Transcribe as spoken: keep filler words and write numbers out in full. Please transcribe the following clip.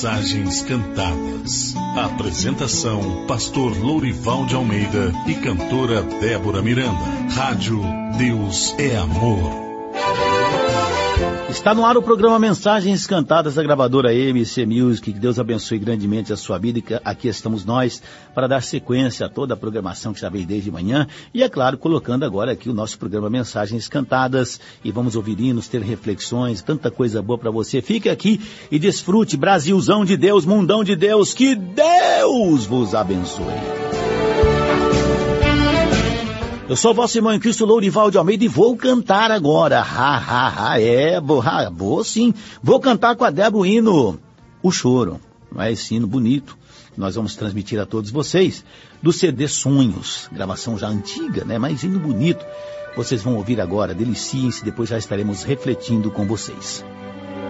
Mensagens cantadas. Apresentação: Pastor Lourival de Almeida e cantora Débora Miranda. Rádio Deus é Amor. Está no ar o programa Mensagens Cantadas da gravadora M C Music. Que Deus abençoe grandemente a sua vida e aqui estamos nós para dar sequência a toda a programação que já veio desde manhã e, é claro, colocando agora aqui o nosso programa Mensagens Cantadas e vamos ouvir hinos, ter reflexões, tanta coisa boa para você. Fique aqui e desfrute. Brasilzão de Deus, mundão de Deus, que Deus vos abençoe. Eu sou o vosso irmão em Cristo, Lourival de Almeida, e vou cantar agora. Ha, ha, ha, é, vou, ha, vou sim. Vou cantar com a Débora o hino, O Choro. Não é esse hino bonito? Nós vamos transmitir a todos vocês do C D Sonhos. Gravação já antiga, né? Mas hino bonito. Vocês vão ouvir agora, deliciem-se, depois já estaremos refletindo com vocês.